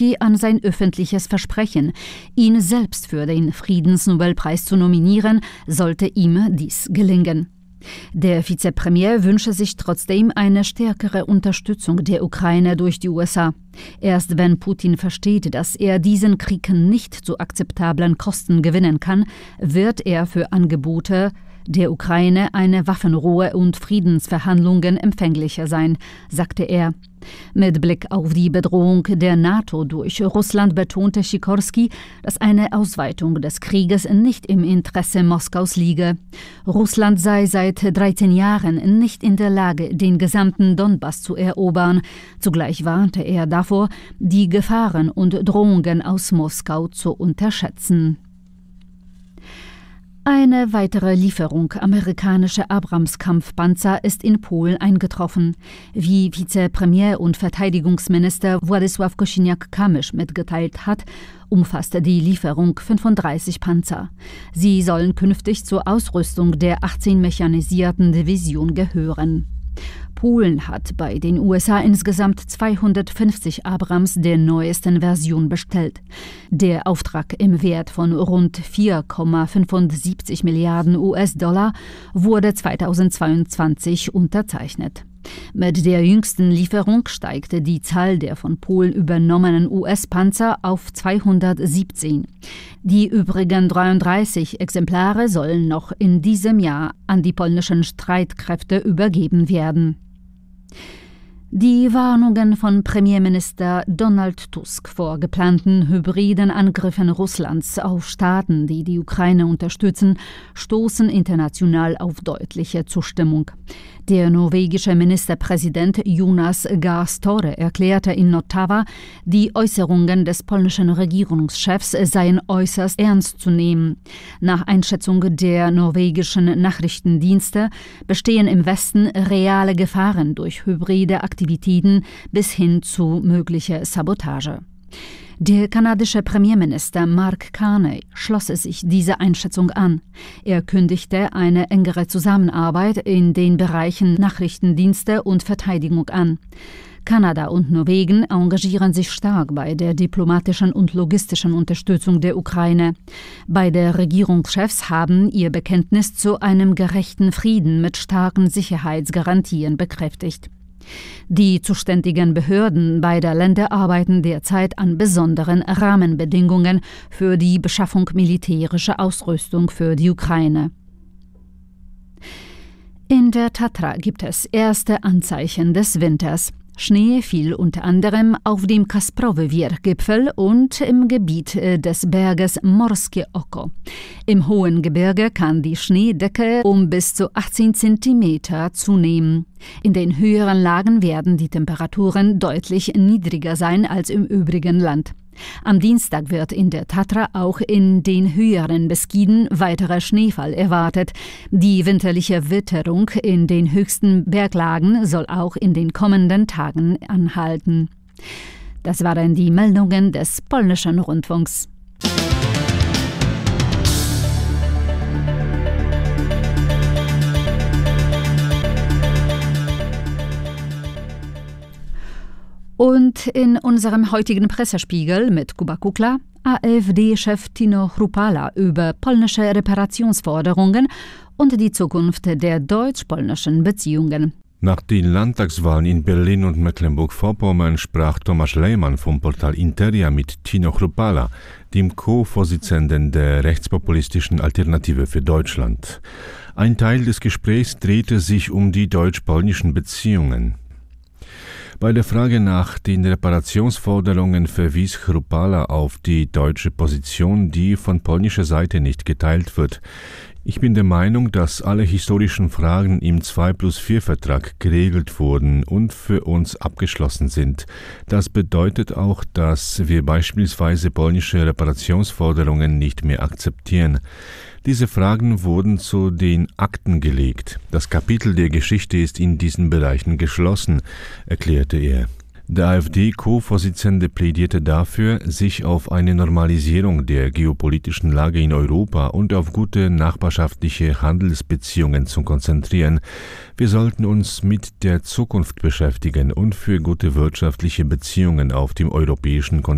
Sikorski an sein öffentliches Versprechen, ihn selbst für den Friedensnobelpreis zu nominieren, sollte ihm dies gelingen. Der Vizepremier wünsche sich trotzdem eine stärkere Unterstützung der Ukraine durch die USA. Erst wenn Putin versteht, dass er diesen Krieg nicht zu akzeptablen Kosten gewinnen kann, wird er für Angebote der Ukraine eine Waffenruhe und Friedensverhandlungen empfänglicher sein, sagte er. Mit Blick auf die Bedrohung der NATO durch Russland betonte Sikorski, dass eine Ausweitung des Krieges nicht im Interesse Moskaus liege. Russland sei seit 13 Jahren nicht in der Lage, den gesamten Donbass zu erobern. Zugleich warnte er davor, die Gefahren und Drohungen aus Moskau zu unterschätzen. Eine weitere Lieferung amerikanischer Abrams-Kampfpanzer ist in Polen eingetroffen. Wie Vizepremier und Verteidigungsminister Władysław Kosiniak-Kamysz mitgeteilt hat, umfasste die Lieferung 35 Panzer. Sie sollen künftig zur Ausrüstung der 18 mechanisierten Division gehören. Polen hat bei den USA insgesamt 250 Abrams der neuesten Version bestellt. Der Auftrag im Wert von rund 4,75 Milliarden US-Dollar wurde 2022 unterzeichnet. Mit der jüngsten Lieferung steigte die Zahl der von Polen übernommenen US-Panzer auf 217. Die übrigen 33 Exemplare sollen noch in diesem Jahr an die polnischen Streitkräfte übergeben werden. Die Warnungen von Premierminister Donald Tusk vor geplanten hybriden Angriffen Russlands auf Staaten, die die Ukraine unterstützen, stoßen international auf deutliche Zustimmung. Der norwegische Ministerpräsident Jonas Gahr Støre erklärte in Ottawa, die Äußerungen des polnischen Regierungschefs seien äußerst ernst zu nehmen. Nach Einschätzung der norwegischen Nachrichtendienste bestehen im Westen reale Gefahren durch hybride Aktivitäten bis hin zu möglicher Sabotage. Der kanadische Premierminister Mark Carney schloss sich dieser Einschätzung an. Er kündigte eine engere Zusammenarbeit in den Bereichen Nachrichtendienste und Verteidigung an. Kanada und Norwegen engagieren sich stark bei der diplomatischen und logistischen Unterstützung der Ukraine. Beide Regierungschefs haben ihr Bekenntnis zu einem gerechten Frieden mit starken Sicherheitsgarantien bekräftigt. Die zuständigen Behörden beider Länder arbeiten derzeit an besonderen Rahmenbedingungen für die Beschaffung militärischer Ausrüstung für die Ukraine. In der Tatra gibt es erste Anzeichen des Winters. Schnee fiel unter anderem auf dem Kasprowy-Gipfel und im Gebiet des Berges Morskie Oko. Im hohen Gebirge kann die Schneedecke um bis zu 18 Zentimeter zunehmen. In den höheren Lagen werden die Temperaturen deutlich niedriger sein als im übrigen Land. Am Dienstag wird in der Tatra auch in den höheren Beskiden weiterer Schneefall erwartet. Die winterliche Witterung in den höchsten Berglagen soll auch in den kommenden Tagen anhalten. Das waren die Meldungen des polnischen Rundfunks. Und in unserem heutigen Pressespiegel mit Kuba Kukla, AfD-Chef Tino Chrupalla über polnische Reparationsforderungen und die Zukunft der deutsch-polnischen Beziehungen. Nach den Landtagswahlen in Berlin und Mecklenburg-Vorpommern sprach Tomasz Lehmann vom Portal Interia mit Tino Chrupalla, dem Co-Vorsitzenden der rechtspopulistischen Alternative für Deutschland. Ein Teil des Gesprächs drehte sich um die deutsch-polnischen Beziehungen. Bei der Frage nach den Reparationsforderungen verwies Chrupalla auf die deutsche Position, die von polnischer Seite nicht geteilt wird. Ich bin der Meinung, dass alle historischen Fragen im 2+4-Vertrag geregelt wurden und für uns abgeschlossen sind. Das bedeutet auch, dass wir beispielsweise polnische Reparationsforderungen nicht mehr akzeptieren. Diese Fragen wurden zu den Akten gelegt. Das Kapitel der Geschichte ist in diesen Bereichen geschlossen, erklärte er. Der AfD-Co-Vorsitzende plädierte dafür, sich auf eine Normalisierung der geopolitischen Lage in Europa und auf gute nachbarschaftliche Handelsbeziehungen zu konzentrieren. Wir sollten uns mit der Zukunft beschäftigen und für gute wirtschaftliche Beziehungen auf dem europäischen Kontinent